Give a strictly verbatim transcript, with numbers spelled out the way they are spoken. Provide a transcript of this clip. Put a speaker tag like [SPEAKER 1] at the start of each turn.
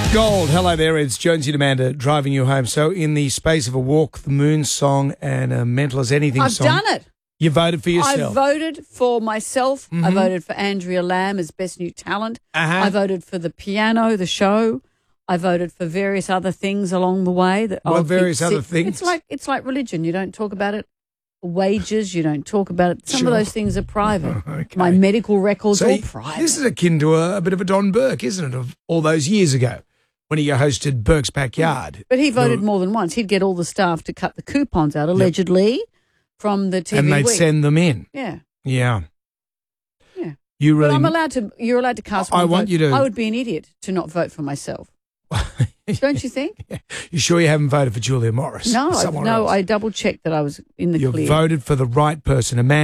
[SPEAKER 1] Gold. Hello there, it's Jonesy and Amanda driving you home. So in the space of a Walk the Moon song and a Mental as Anything
[SPEAKER 2] I've
[SPEAKER 1] song.
[SPEAKER 2] done it.
[SPEAKER 1] You voted for yourself.
[SPEAKER 2] I voted for myself.
[SPEAKER 1] Mm-hmm.
[SPEAKER 2] I voted for Andrea Lamb as Best New Talent.
[SPEAKER 1] Uh-huh.
[SPEAKER 2] I voted for the piano, the show. I voted for various other things along the way. That
[SPEAKER 1] What
[SPEAKER 2] I'll
[SPEAKER 1] various
[SPEAKER 2] keep
[SPEAKER 1] other
[SPEAKER 2] sit-
[SPEAKER 1] things?
[SPEAKER 2] It's like it's like religion. You don't talk about it. Wages, you don't talk about it. Some
[SPEAKER 1] Sure.
[SPEAKER 2] of those things are private.
[SPEAKER 1] Okay.
[SPEAKER 2] My medical records
[SPEAKER 1] So
[SPEAKER 2] all
[SPEAKER 1] y-
[SPEAKER 2] private.
[SPEAKER 1] this is akin to a, a bit of a Don Burke, isn't it, of all those years ago when he hosted Burke's Backyard.
[SPEAKER 2] But he voted
[SPEAKER 1] The-
[SPEAKER 2] more than once. He'd get all the staff to cut the coupons out, allegedly, from the T V
[SPEAKER 1] And they'd
[SPEAKER 2] Week.
[SPEAKER 1] send them in.
[SPEAKER 2] Yeah.
[SPEAKER 1] Yeah.
[SPEAKER 2] Yeah.
[SPEAKER 1] You
[SPEAKER 2] But
[SPEAKER 1] really...
[SPEAKER 2] I'm allowed to. You're allowed to cast.
[SPEAKER 1] I
[SPEAKER 2] one
[SPEAKER 1] want
[SPEAKER 2] vote.
[SPEAKER 1] you to-
[SPEAKER 2] I would be an idiot to not vote for myself. Don't you think?
[SPEAKER 1] You sure you haven't voted for Julia Morris?
[SPEAKER 2] No,
[SPEAKER 1] Or
[SPEAKER 2] I,
[SPEAKER 1] someone
[SPEAKER 2] no.
[SPEAKER 1] else?
[SPEAKER 2] I double checked that I was in the
[SPEAKER 1] You
[SPEAKER 2] clear.
[SPEAKER 1] voted for the right person, a man